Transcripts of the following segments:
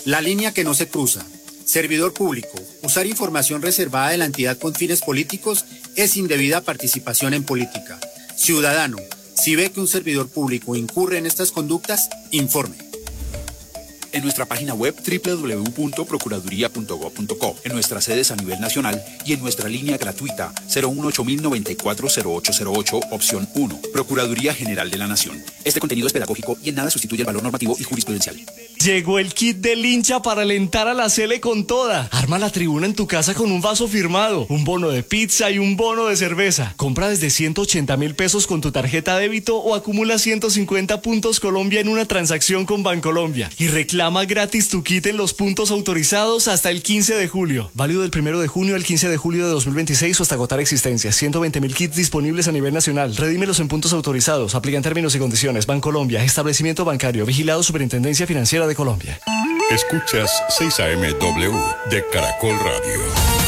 La línea que no se cruza. Servidor público. Usar información reservada de la entidad con fines políticos es indebida participación en política. Ciudadano, si ve que un servidor público incurre en estas conductas, informe. En nuestra página web www.procuraduría.gov.co, en nuestras sedes a nivel nacional y en nuestra línea gratuita 018-094-0808, opción 1. Procuraduría General de la Nación. Este contenido es pedagógico y en nada sustituye el valor normativo y jurisprudencial. Llegó el kit del hincha para alentar a la Sele con toda. Arma la tribuna en tu casa con un vaso firmado, un bono de pizza y un bono de cerveza. Compra desde 180.000 pesos con tu tarjeta débito o acumula 150 puntos Colombia en una transacción con Bancolombia. Y reclama gratis tu kit en los puntos autorizados hasta el 15 de julio. Válido del 1 de junio al 15 de julio de 2026 o hasta agotar existencias. 120.000 kits disponibles a nivel nacional. Redímelos en puntos autorizados. Aplican términos y condiciones. Bancolombia, establecimiento bancario, vigilado Superintendencia Financiera de Colombia. Escuchas 6 AM-W de Caracol Radio.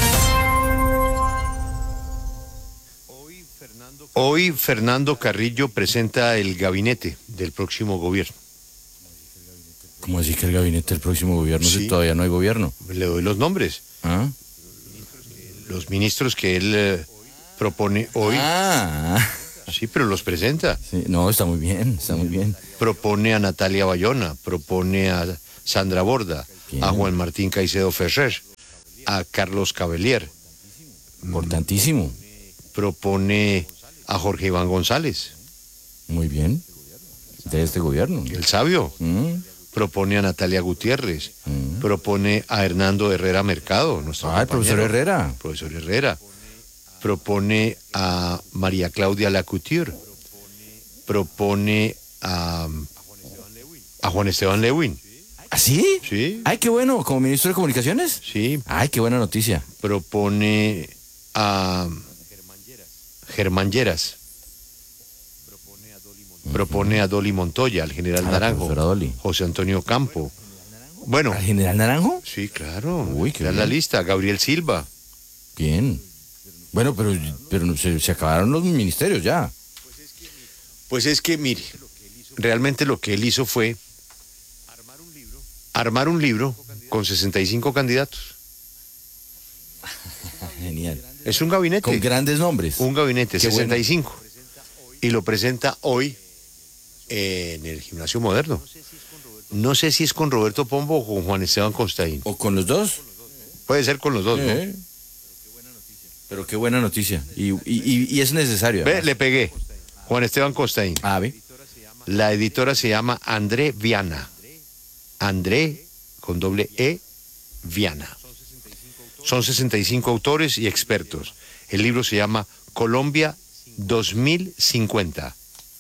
Hoy Fernando Carrillo presenta el gabinete del próximo gobierno. ¿Cómo así que el gabinete del próximo gobierno si todavía no hay gobierno? Le doy los nombres. ¿Ah? Los ministros que él propone hoy. Sí, pero los presenta. Sí, no, está muy bien, está muy bien. Propone a Natalia Bayona, propone a Sandra Borda, bien. A Juan Martín Caicedo Ferrer, a Carlos Cavelier. Importantísimo. Propone a Jorge Iván González. Muy bien. De este gobierno. El sabio. Propone a Natalia Gutiérrez. Propone a Hernando Herrera Mercado. El profesor Herrera. Profesor Herrera. Propone a María Claudia Lacouture. Propone a Juan Esteban Lewin. ¿Ah, sí? Sí. Ay, qué bueno. ¿Como ministro de Comunicaciones? Sí. Ay, qué buena noticia. Propone a Germán Lleras. Propone a Dolly Montoya, al general Naranjo. José Antonio Campo. Bueno. ¿Al general Naranjo? Sí, claro. Uy, qué bien. La lista. Gabriel Silva. Bien. Bueno, pero se acabaron los ministerios ya. Pues es que, mire, realmente lo que él hizo fue armar un libro con 65 candidatos. Genial. Es un gabinete. Con grandes nombres. Un gabinete, Qué 65. Bueno. Y lo presenta hoy en el Gimnasio Moderno. No sé si es con Roberto Pombo o con Juan Esteban Costaín. ¿O con los dos? Puede ser con los dos, ¿no? Pero qué buena noticia. Y es necesario. Ve, le pegué. Juan Esteban Costaín. Ve. La editora se llama André Viana. André, con doble E, Viana. Son 65 autores y expertos. El libro se llama Colombia 2050.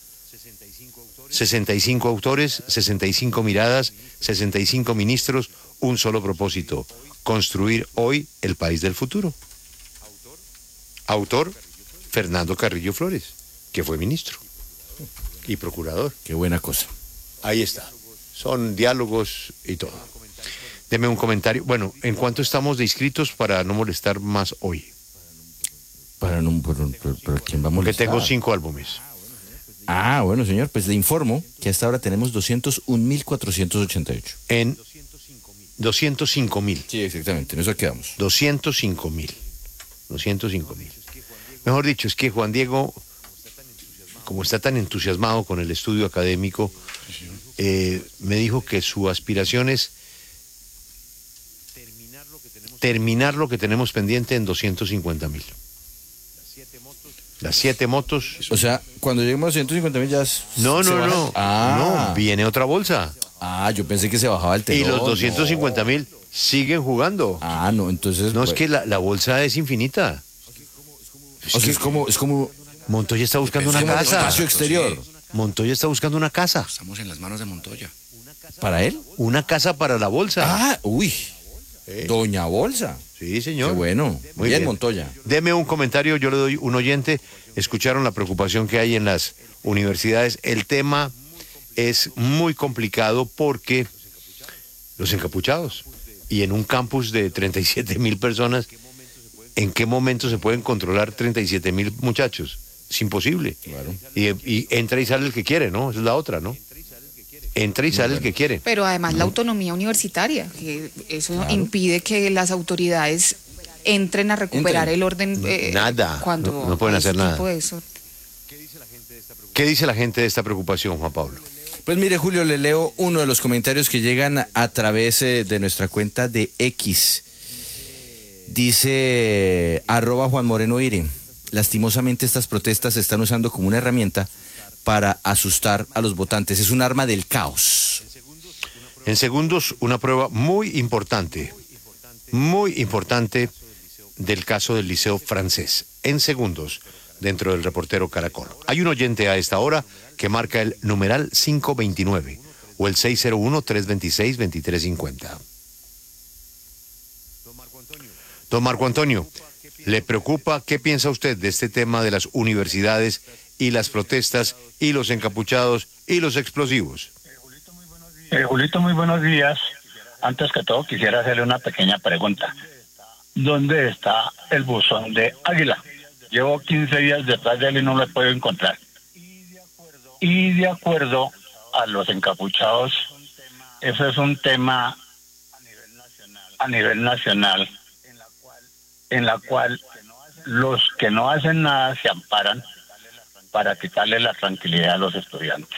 65 autores, 65 miradas, 65 ministros, un solo propósito: construir hoy el país del futuro. Autor, Fernando Carrillo Flores, que fue ministro y procurador. Qué buena cosa. Ahí está. Son diálogos y todo. Deme un comentario. Bueno, ¿en cuánto estamos de inscritos para no molestar más hoy? Pero ¿quién va a molestar? Porque tengo 5 álbumes. Bueno, señor, pues le informo que hasta ahora tenemos 201.488. En 205.000. Sí, exactamente, en eso quedamos. 205.000. Mejor dicho, es que Juan Diego, como está tan entusiasmado con el estudio académico, me dijo que su aspiración es terminar lo que tenemos pendiente en 250.000. Las 7 motos. O sea, cuando lleguemos a 150.000 ya... No. No, viene otra bolsa. Yo pensé que se bajaba el telón. Y los 250.000 siguen jugando. No, entonces... No, es que la bolsa es infinita. O sea, es como... Montoya está buscando una casa. Espacio exterior. Montoya está buscando una casa. Estamos en las manos de Montoya. ¿Para él? Una casa para la bolsa. Doña Bolsa. Sí, señor. Qué bueno. Muy bien, Montoya. Deme un comentario, yo le doy un oyente. Escucharon la preocupación que hay en las universidades. El tema es muy complicado porque los encapuchados. Y en un campus de 37.000 personas, ¿en qué momento se pueden controlar 37.000 muchachos? Es imposible. Claro. Y entra y sale el que quiere, ¿no? Esa es la otra, ¿no? Entra y sale el que quiere. Pero además la autonomía universitaria, que eso impide que las autoridades entren a recuperar el orden. Nada, cuando no pueden hacer nada. Eso. ¿Qué dice la gente de esta preocupación, Juan Pablo? Pues mire, Julio, le leo uno de los comentarios que llegan a través de nuestra cuenta de X. Dice @JuanMorenoIre. Lastimosamente estas protestas se están usando como una herramienta para asustar a los votantes. Es un arma del caos. En segundos, una prueba muy importante del caso del Liceo Francés. En segundos, dentro del reportero Caracol. Hay un oyente a esta hora que marca el numeral 529 o el 601-326-2350. Don Marco Antonio, ¿le preocupa? ¿Qué piensa usted de este tema de las universidades y las protestas y los encapuchados y los explosivos? Julito, muy buenos días. Antes que todo quisiera hacerle una pequeña pregunta. ¿Dónde está el buzón de Águila? Llevo 15 días detrás de él y no lo puedo encontrar. Y de acuerdo a los encapuchados, eso es un tema a nivel nacional, en la cual los que no hacen nada se amparan para quitarle la tranquilidad a los estudiantes.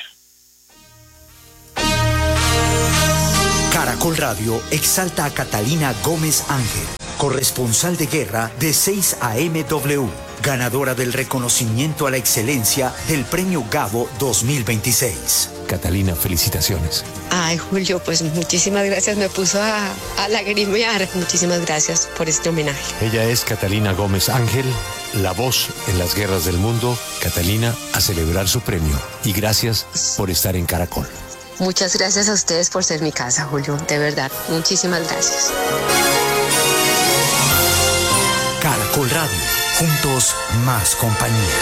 Caracol Radio exalta a Catalina Gómez Ángel, corresponsal de guerra de 6AMW, ganadora del reconocimiento a la excelencia del Premio Gabo 2026. Catalina, felicitaciones. Ay, Julio, pues muchísimas gracias, me puso a lagrimear. Muchísimas gracias por este homenaje. Ella es Catalina Gómez Ángel, la voz en las guerras del mundo. Catalina, a celebrar su premio y gracias por estar en Caracol. Muchas gracias a ustedes por ser mi casa, Julio, de verdad, muchísimas gracias. Caracol Radio, juntos más compañía.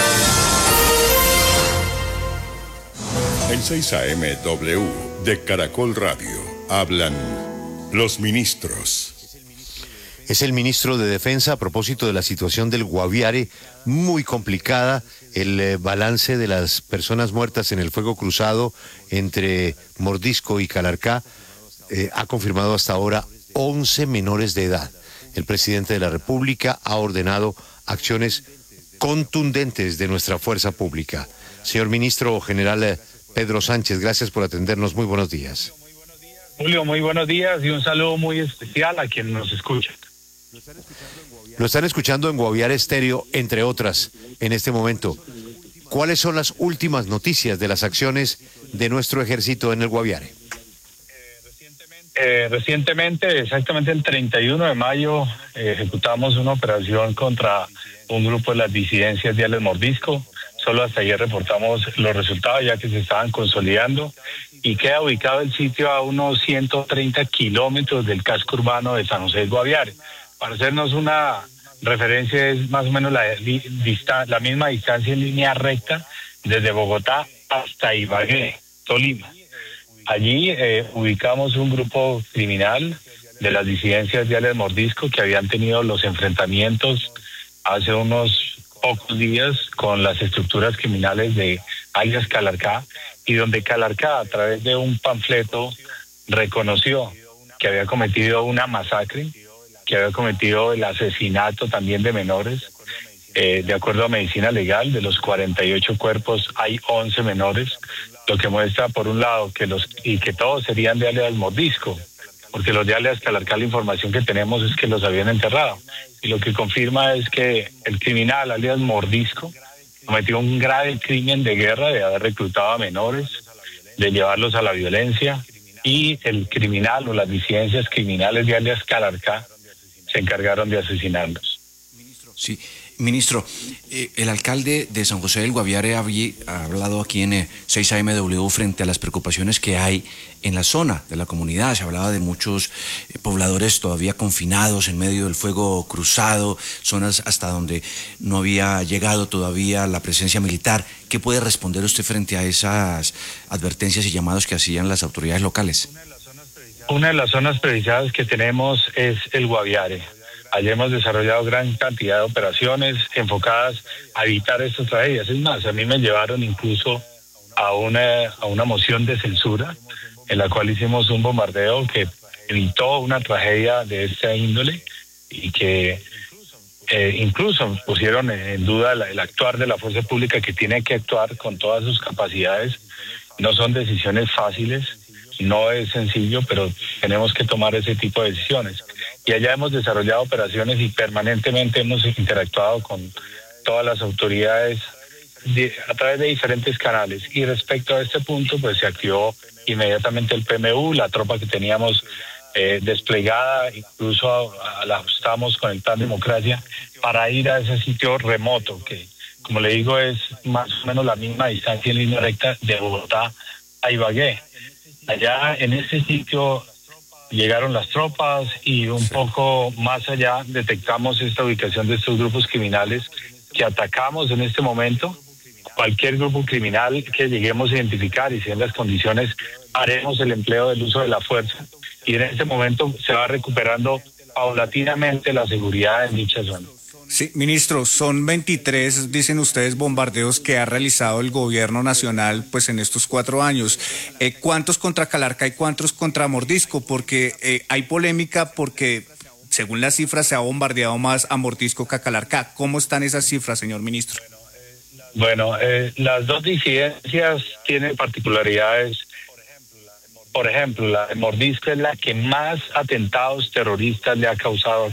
En 6AMW de Caracol Radio hablan los ministros. Es el ministro de Defensa a propósito de la situación del Guaviare, muy complicada, el balance de las personas muertas en el fuego cruzado entre Mordisco y Calarcá, ha confirmado hasta ahora 11 menores de edad. El presidente de la República ha ordenado acciones contundentes de nuestra fuerza pública. Señor ministro general Pedro Sánchez, gracias por atendernos, muy buenos días. Julio, muy buenos días y un saludo muy especial a quien nos escucha. Lo están escuchando en Guaviare Estéreo, entre otras, en este momento. ¿Cuáles son las últimas noticias de las acciones de nuestro ejército en el Guaviare? Recientemente, exactamente el 31 de mayo, ejecutamos una operación contra un grupo de las disidencias de El Mordisco. Solo hasta ayer reportamos los resultados ya que se estaban consolidando y queda ubicado el sitio a unos 130 kilómetros del casco urbano de San José del Guaviare. Para hacernos una referencia, es más o menos la misma distancia en línea recta desde Bogotá hasta Ibagué, Tolima. Allí ubicamos un grupo criminal de las disidencias de El Mordisco que habían tenido los enfrentamientos hace unos pocos días con las estructuras criminales de alias Calarcá, y donde Calarcá, a través de un panfleto, reconoció que había cometido una masacre, que había cometido el asesinato también de menores. De acuerdo a medicina legal, de los 48 cuerpos hay 11 menores, lo que muestra por un lado que todos serían de alias Mordisco, porque los de alias Calarcá, la información que tenemos es que los habían enterrado, y lo que confirma es que el criminal alias Mordisco cometió un grave crimen de guerra de haber reclutado a menores, de llevarlos a la violencia, y el criminal o las disidencias criminales de alias Calarcá se encargaron de asesinarlos. Sí, ministro, el alcalde de San José del Guaviare ha hablado aquí en 6AMW frente a las preocupaciones que hay en la zona de la comunidad. Se hablaba de muchos pobladores todavía confinados en medio del fuego cruzado, zonas hasta donde no había llegado todavía la presencia militar. ¿Qué puede responder usted frente a esas advertencias y llamados que hacían las autoridades locales? Una de las zonas priorizadas que tenemos es el Guaviare. Allí hemos desarrollado gran cantidad de operaciones enfocadas a evitar estas tragedias. Es más, a mí me llevaron incluso a una moción de censura en la cual hicimos un bombardeo que evitó una tragedia de esta índole y que incluso pusieron en duda el actuar de la fuerza pública, que tiene que actuar con todas sus capacidades. No son decisiones fáciles, no es sencillo, pero tenemos que tomar ese tipo de decisiones. Y allá hemos desarrollado operaciones y permanentemente hemos interactuado con todas las autoridades a través de diferentes canales. Y respecto a este punto, pues se activó inmediatamente el PMU, la tropa que teníamos desplegada, incluso la ajustamos con el Plan Democracia para ir a ese sitio remoto, que como le digo es más o menos la misma distancia en línea recta de Bogotá a Ibagué. Allá en ese sitio llegaron las tropas y un poco más allá detectamos esta ubicación de estos grupos criminales que atacamos en este momento. Cualquier grupo criminal que lleguemos a identificar y si en las condiciones haremos el empleo del uso de la fuerza, y en este momento se va recuperando paulatinamente la seguridad en dicha zona. Sí, ministro, son 23, dicen ustedes, bombardeos que ha realizado el gobierno nacional pues en estos 4 años. ¿Cuántos contra Calarcá y cuántos contra Mordisco? Porque hay polémica porque según las cifras se ha bombardeado más a Mordisco que a Calarcá. ¿Cómo están esas cifras, señor ministro? Bueno, las dos disidencias tienen particularidades. Por ejemplo, la de Mordisco es la que más atentados terroristas le ha causado